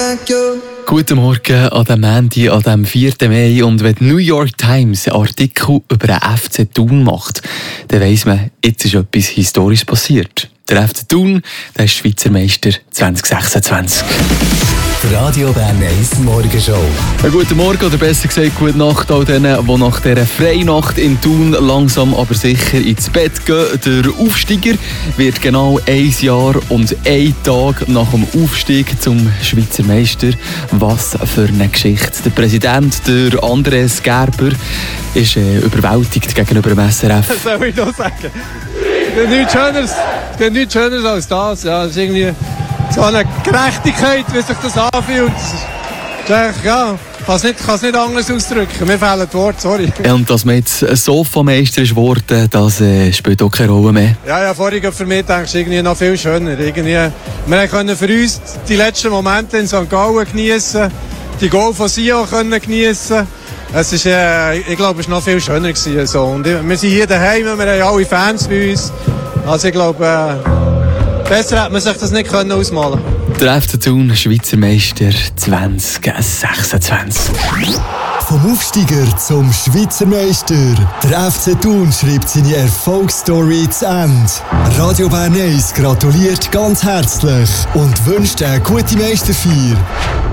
Guten Morgen an dem Montag, an dem 4. Mai. Und wenn die New York Times einen Artikel über den FC Thun macht, dann weiss man, jetzt ist etwas Historisches passiert. Der FC Thun, der ist Schweizer Meister 2026. Radio Bern 1 Morgenshow. Guten Morgen, oder besser gesagt, gute Nacht all denen, die nach dieser Freinacht in Thun langsam aber sicher ins Bett gehen. Der Aufsteiger wird genau 1 Jahr und 1 Tag nach dem Aufstieg zum Schweizer Meister. Was für eine Geschichte. Der Präsident, der Andres Gerber, ist überwältigt gegenüber dem SRF. Was soll ich noch sagen? Es gibt nichts Schöneres als das. Ja, das ist irgendwie so eine Gerechtigkeit, wie sich das anfühlt. Ja, kann es nicht anders ausdrücken. Mir fehlen die Worte, sorry. Und dass man jetzt Sofameister ist geworden, das spielt auch keine Rolle mehr. Ja, vorhin für mich denkst du irgendwie noch viel schöner. Wir können für uns die letzten Momente in St. Gallen geniessen, die Goal von Sion können geniessen. Es ist, ich glaube, es war noch viel schöner gewesen. So. Und wir sind hier daheim, wir haben alle Fans bei uns. Also ich glaube, besser hätte man sich das nicht ausmalen können. Der FC Thun, Schweizer Meister 2026. Vom Aufsteiger zum Schweizer Meister. Der FC Thun schreibt seine Erfolgsstory zu Ende. Radio Bern 1 gratuliert ganz herzlich und wünscht eine gute Meisterfeier.